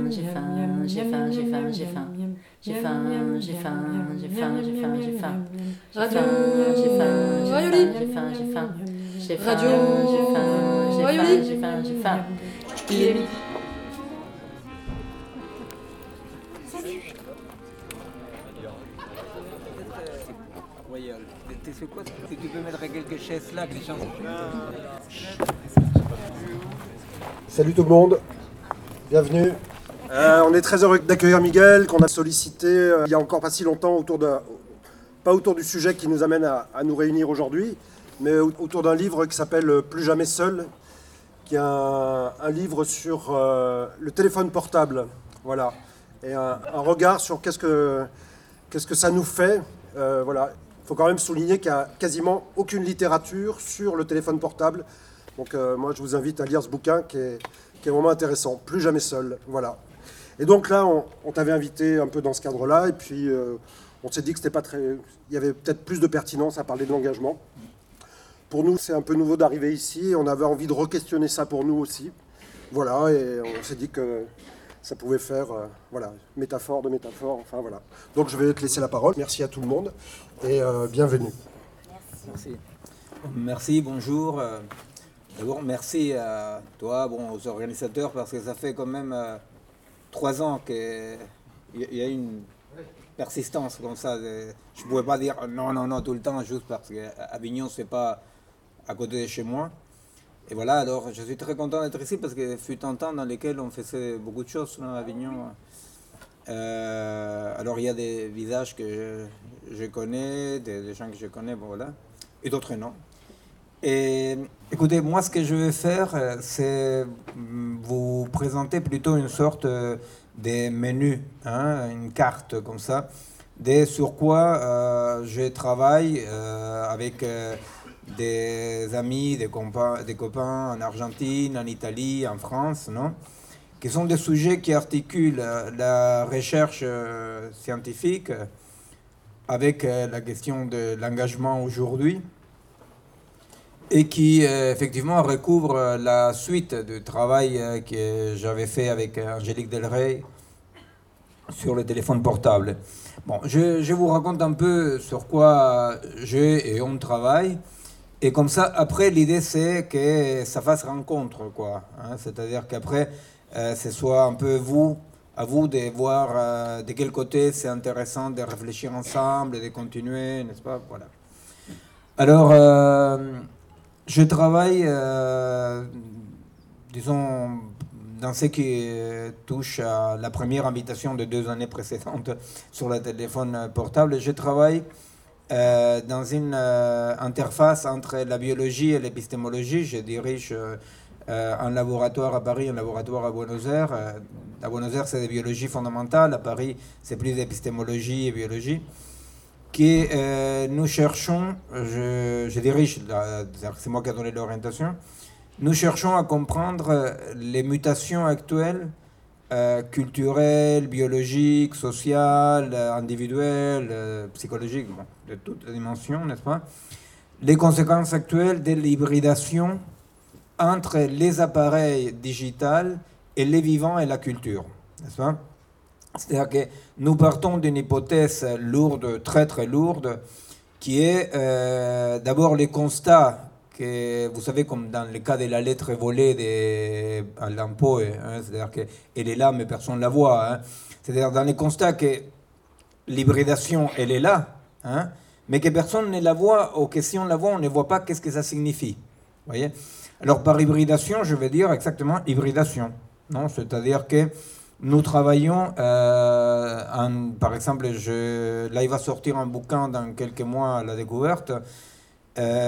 j'ai faim, j'ai faim, j'ai faim, j'ai faim. J'ai faim, j'ai faim, j'ai faim, j'ai faim, j'ai faim. Radio J'ai faim, Raioli. j'ai faim, j'ai faim. J'ai faim, Radio j'ai faim, j'ai faim, Raioli. j'ai faim, j'ai faim. Il est midi. C'est quoi? Si tu peux mettre quelques chaises là, que les gens... Salut tout le monde, bienvenue. On est très heureux d'accueillir Miguel, qu'on a sollicité il y a encore pas si longtemps, pas autour du sujet qui nous amène à nous réunir aujourd'hui, mais autour d'un livre qui s'appelle Plus jamais seul, qui est un livre sur le téléphone portable, voilà, et un regard sur qu'est-ce que ça nous fait, voilà. Il faut quand même souligner qu'il n'y a quasiment aucune littérature sur le téléphone portable. Donc moi, je vous invite à lire ce bouquin qui est vraiment intéressant. Plus jamais seul, voilà. Et donc là, on t'avait invité un peu dans ce cadre-là, et puis on s'est dit que c'était pas très... Il y avait peut-être plus de pertinence à parler de l'engagement. Pour nous, c'est un peu nouveau d'arriver ici, et on avait envie de re-questionner ça pour nous aussi. Voilà, et on s'est dit que ça pouvait faire, voilà, métaphore de métaphore, enfin voilà. Donc je vais te laisser la parole. Merci à tout le monde et bienvenue. Merci. Merci, bonjour. D'abord, merci à toi, aux organisateurs, parce que ça fait quand même 3 ans qu'il y a une persistance comme ça. Je ne pouvais pas dire non tout le temps, juste parce qu'Avignon, c'est pas à côté de chez moi. Et voilà, alors je suis très content d'être ici parce que fut un temps dans lequel on faisait beaucoup de choses à Avignon. Alors il y a des visages que je connais, des gens que je connais, bon, voilà, et d'autres non. Et écoutez, moi ce que je vais faire, c'est vous présenter plutôt une sorte de menu, hein, une carte comme ça, sur quoi je travaille avec... des amis, des copains en Argentine, en Italie, en France, non? Qui sont des sujets qui articulent la recherche scientifique avec la question de l'engagement aujourd'hui et qui effectivement recouvre la suite du travail que j'avais fait avec Angélique Delray sur le téléphone portable. Bon, je vous raconte un peu sur quoi et on travaille. Et comme ça, après, l'idée, c'est que ça fasse rencontre, quoi. Hein, c'est-à-dire qu'après, ce soit un peu à vous de voir de quel côté c'est intéressant de réfléchir ensemble, de continuer, n'est-ce pas? Voilà. Alors, je travaille, disons, dans ce qui touche à la première invitation de 2 années précédentes sur le téléphone portable. Je travaille dans une interface entre la biologie et l'épistémologie. Je dirige un laboratoire à Paris, un laboratoire à Buenos Aires. À Buenos Aires, c'est de biologie fondamentale. À Paris, c'est plus d'épistémologie et biologie. Nous cherchons, je dirige, c'est moi qui ai donné l'orientation, nous cherchons à comprendre les mutations actuelles culturelles, biologiques, sociales, individuelles, psychologiques, bon, de toutes les dimensions, n'est-ce pas? Les conséquences actuelles de l'hybridation entre les appareils digitaux et les vivants et la culture, n'est-ce pas? C'est-à-dire que nous partons d'une hypothèse lourde, très très lourde, qui est d'abord les constats que, vous savez, comme dans le cas de la lettre volée à l'impôt, hein, c'est-à-dire qu'elle est là, mais personne ne la voit. Hein. C'est-à-dire dans les constats que l'hybridation, elle est là, hein, mais que personne ne la voit, ou que si on la voit, on ne voit pas qu'est-ce que ça signifie. Voyez? Alors par hybridation, je veux dire exactement hybridation. Non? C'est-à-dire que nous travaillons, par exemple, là il va sortir un bouquin dans quelques mois à la découverte,